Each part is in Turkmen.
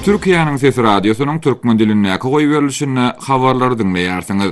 Türkiýanyň Sesi Radiosynyň türkmen diline goý berilişine habarlary dinleýärsiňiz.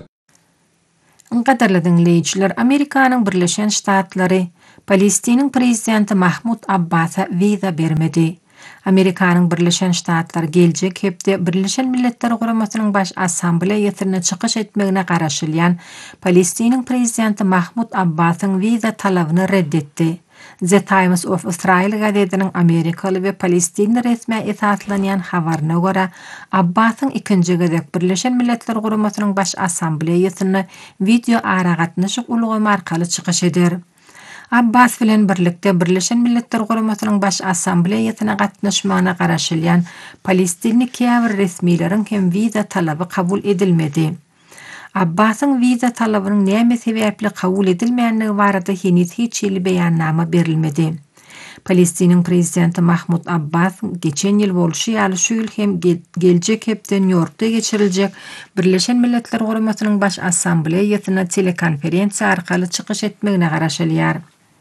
Gadarly dinleýijiler, Amerikanyň Birleşen Ştatlary Palestiniň prezidenti Mahmud Abbasa viza bermedi. Amerikanyň Birleşen Ştatlary geljek hepde Birleşen Milletler Guramasynyň baş assambleýasyna çykyş etmegine garaşylýan Palestiniň prezidenti Mahmud Abbasyň viza talabyny reddetdi. The Times of Israel gazetiniň Amerikaly we Palestin resmi esaslanýan habaryna görä, Abbasyň ikinji gezek Birleşen Milletler Guramasynyň baş assambleýasyna video ara gatnaşyk ulgamy arkaly çykyş eder. Abbas bilen birlikde Birleşen Milletler Guramasynyň baş assambleýasyna gatnaşmagyna garaşylýan Palestinlik käbir resmiýleriň hem viza talaby kabul edilmedi. Abbasyň viza talabynyň näme sebäpli kabul edilmeýändigi barada henüz hiç ýyly beýannama berilmedi. Palestiniň prezidenti Mahmud Abbas geçen ýyl bolşy ýaly şu ýyl hem geljek hepde New Yorkda geçiriljek Birleşen Milletler Guramasynyň baş assambleýasyna telekonferensiýa arkaly çykyş etmegine garaşylýar.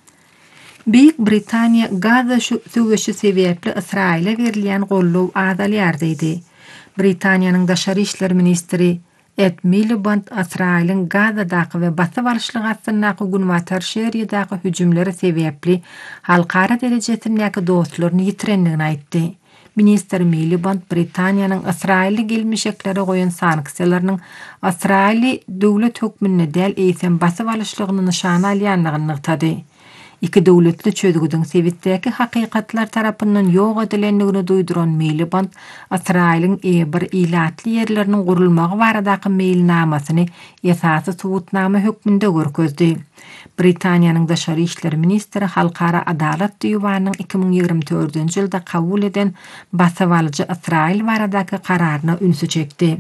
Büyük Britaniýa Gaza söwüşi sebäpli Israile berilýän gollow adalýar diýdi. Britaniýanyň daşary işler ministri Ed Miliband Israiliň Gazadaky we basyp alşlyk astynaky Gunwatar şehrinidaky hüjümleri sebäpli halkara derejesindäki dostlaryny ýitirendigini aýtdy. Minister Miliband Britaniýanyň Israili gelmişekleri goýan sanksiýalarynyň Israili döwlet hökmüne däl eýsen basyp alşlygyny nişana alýanlygyny ýytady. İki döwletli çözgüdüň sebitdäki hakykatlar tarapyndan ýok edilendigini duýduran Miliband, Israiliň bir ilatly ýerleriniň gurulmagy baradaky meýilnamasyny esasy subutnama hökmünde görkezdi. Britaniýanyň daşary işler ministri Halkara Adalet Diýwanynyň 2024-nji ýylda kabul eden basyp alyjy Israil baradaky kararyna ünsü çekdi.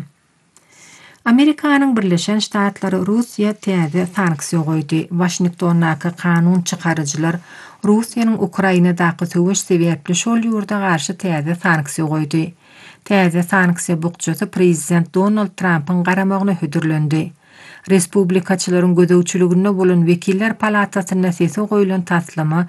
Amerikanyň Birleşen Ştatlary Russiýa täze sanksiýa goýdy. Washingtondaky kanun çykarjylar Russiýanyň Ukrainadaky söwüş sebäpli şol ýurda garşy täze sanksiýa goýdy. Täze sanksiýa bukjasy prezident Donald Trump'yň garamagyna hödürlendi. Respublikaçylaryň gödäwçiligine bolan Wekiller Palatasyna sesi goýulan taslama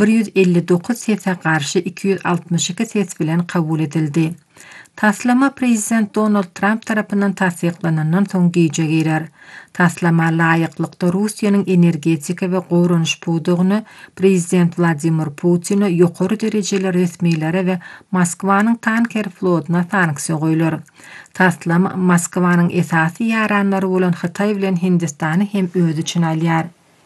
159 sese garşy 262 ses bilen kabul edildi. Taslama prezident Donald Trump tarapyndan tasdiklanandan soň gije girer. Taslama laýyklykda Russiýanyň energetika we gorunuş budugyny prezident Vladimir Putin ýokary derejeli resmiýlere we Moskwanyň tanker flotyna sanksiýa goýular. Taslama Moskwanyň esasy ýaranlary bolan Hytaý bilen Hindistany hem özü üçin alýar.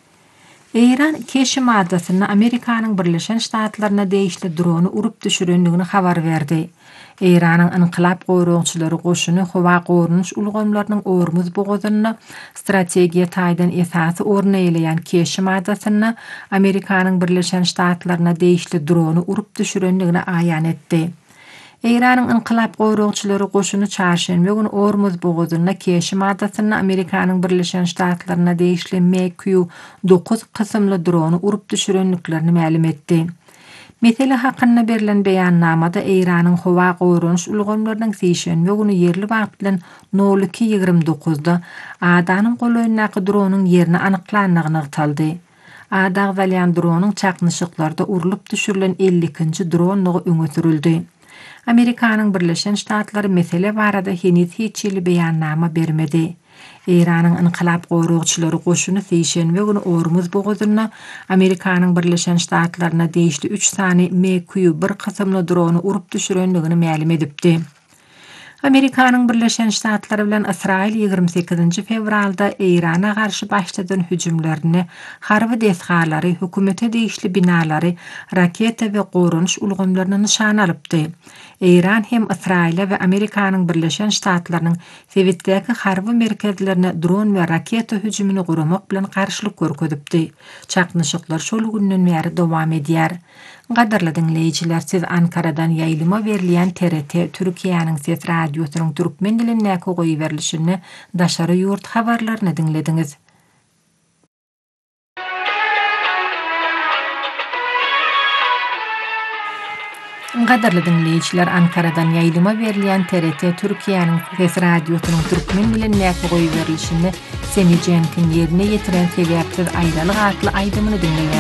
Iran keşim adasyna Amerikanyň Birleşen Ştatlaryna deýişli drony urup düşürendigini habar berdi. Iranyň inqilab goýrugçylary goşuny howa gorunuş ulgamlarynyň Ormuz bogazyna strategiýa taýdan esasy orna eýleýän keşim adasyna Amerikanyň Birleşen Ştatlaryna deýişli drony urup düşürendigini aýan etdi. Iranyň inqilab goýrugçylary goşuny çarşembe güni Ormuz bogazyna keşim adasyna Amerikanyň Birleşen Ştatlaryna deýişli MQ-9 kysymly drony urup düşürenliklerini ma'lum etdi. Mesele hakkında berilen beyannamada Iranyň howa goýrunuş ulgamlarynyň seýşenbe güni ýerli wagt bilen 02:29-da adanyň golaýyndaky dronyň ýerini anyklandygyny ýytaldy. Ada galýan dronyň çaknyşyklarda urulup düşürilen 52-nji dronyny öňe sürildi. Amerikanyň Birleşen Ştatlary mesele barada henüz hiç ýyly beyannama bermedi. Iranyň inqilab goýrugçylary goşuny seýşenbe güni Ormuz bogazyna Amerikanyň Birleşen Ştatlaryna deýişli 3 sany MQ-1 kysymly drony urup düşürendigini ma'lum edipdi. Amerikanyň Birleşen Ştatlary bilen Israil 28-nji fevralda Irana garşy başladan hüjümlerini harby desgalary, hökümete deýişli binalary, raketa we gorunuş ulgamlaryny nişana alypdy. Iran hem Israile we Amerikanyň Birleşen Ştatlarynyň sebitdäki harby merkezlerine dron we raketa hüjümini guramak bilen garşylyk görkezipdi. Çaknyşyklar şol günden bäri dowam edýär. Gadarly dinleýijiler, siz Ankaradan ýaýlyma berilýän TRT Türkiýanyň Ses Radiosynyň türkmen dilindäki goýy berilişini daşary ýurt habarlaryny dinlediňiz. Gadarly dinleýijiler, Ankaradan ýaýlyma berilýän TRT Türkiýanyň Ses Radiosynyň türkmen dilindäki goýy berilişini Seni Jenkin ýerine ýetiren sebäpsiz aýdalyk atly aýdymyny dinleýär.